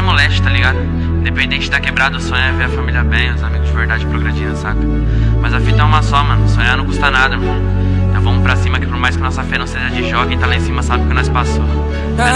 extremo leste, tá ligado? Independente da quebrada, o sonho é ver a família bem, os amigos de verdade progredindo, saca? Mas a fita é uma só, mano, sonhar não custa nada, mano. Então vamos pra cima que por mais que nossa fé não seja de jogo, quem tá lá em cima sabe o que nós passou.